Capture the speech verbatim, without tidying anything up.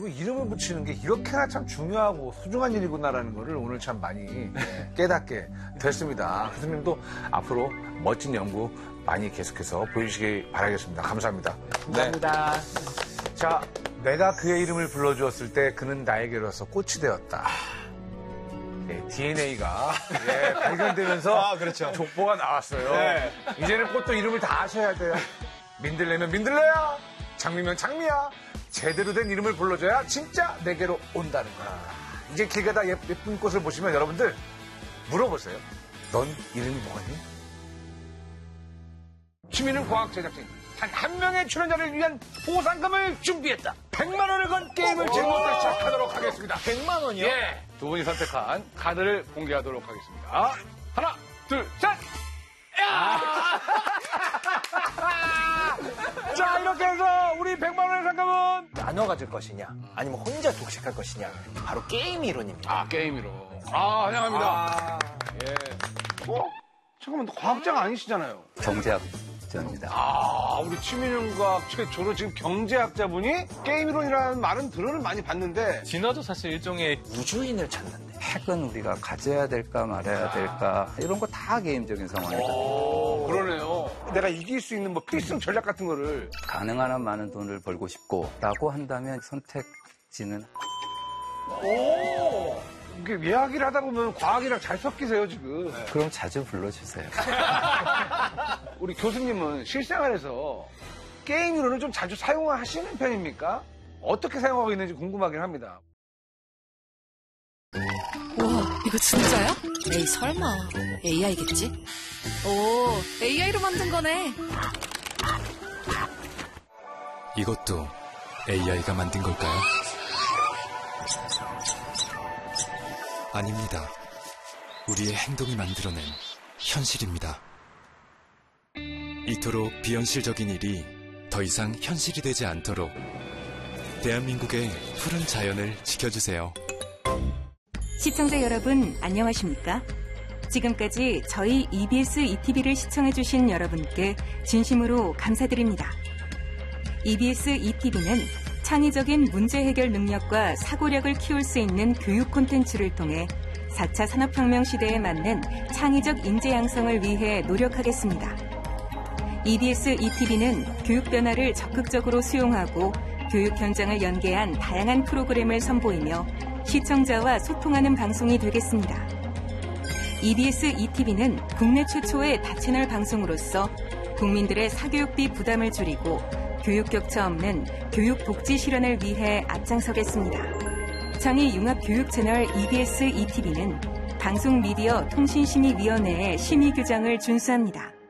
뭐 이름을 붙이는 게 이렇게나 참 중요하고 소중한 일이구나라는 거를 오늘 참 많이 깨닫게 됐습니다. 교수님도 앞으로 멋진 연구 많이 계속해서 보여주시기 바라겠습니다. 감사합니다. 감사합니다. 네. 자, 내가 그의 이름을 불러주었을 때 그는 나에게로서 꽃이 되었다. 예, 디엔에이가 예, 발견되면서 아, 그렇죠. 족보가 나왔어요. 네. 이제는 꽃도 이름을 다 아셔야 돼요. 민들레면 민들레야, 장미면 장미야. 제대로 된 이름을 불러줘야 진짜 내게로 온다는 거야. 이제 길 가다 예쁜 꽃을 보시면 여러분들 물어보세요. 넌 이름이 뭐니? 취미는 과학 제작진. 단 한 명의 출연자를 위한 보상금을 준비했다. 백만 원을 건 게임을 지금부터 시작하도록 하겠습니다. 백만 원이요? 예. 두 분이 선택한 카드를 공개하도록 하겠습니다. 하나, 둘, 셋! 야! 자, 이렇게 해서 우리 백만 원의 상금은 나눠 가질 것이냐, 아니면 혼자 독식할 것이냐, 바로 게임 이론입니다. 아, 게임으로. 아, 환영합니다. 아, 예. 어? 잠깐만, 과학자가 아니시잖아요. 경제학자입니다. 아, 우리 취미능과학 최초로 지금 경제학자분이 게임이론이라는 말은 들어는 많이 봤는데. 진화도 사실 일종의 우주인을 찾는데. 핵은 우리가 가져야 될까 말아야 될까 이런 거 다 게임적인 상황이거든요. 오, 그러네요. 내가 이길 수 있는 뭐 필승 전략 같은 거를. 가능한 한 많은 돈을 벌고 싶고 라고 한다면 선택지는 오! 이게 이야기를 하다 보면 과학이랑 잘 섞이세요, 지금. 그럼 자주 불러주세요. 우리 교수님은 실생활에서 게임으로는 좀 자주 사용하시는 편입니까? 어떻게 사용하고 있는지 궁금하긴 합니다. 와, 이거 진짜야? 에이, 설마. 에이아이겠지? 오, 에이아이로 만든 거네. 이것도 에이아이가 만든 걸까요? 아닙니다. 우리의 행동이 만들어낸 현실입니다. 이토록 비현실적인 일이 더 이상 현실이 되지 않도록 대한민국의 푸른 자연을 지켜주세요. 시청자 여러분, 안녕하십니까? 지금까지 저희 이비에스 이티비를 시청해주신 여러분께 진심으로 감사드립니다. 이비에스 이티비는 창의적인 문제 해결 능력과 사고력을 키울 수 있는 교육 콘텐츠를 통해 사 차 산업혁명 시대에 맞는 창의적 인재 양성을 위해 노력하겠습니다. 이비에스 이티비는 교육 변화를 적극적으로 수용하고 교육 현장을 연계한 다양한 프로그램을 선보이며 시청자와 소통하는 방송이 되겠습니다. 이비에스 이티비는 국내 최초의 다채널 방송으로서 국민들의 사교육비 부담을 줄이고 교육 격차 없는 교육 복지 실현을 위해 앞장서겠습니다. 창의 융합 교육 채널 이비에스 이티비는 방송미디어 통신심의위원회의 심의 규정을 준수합니다.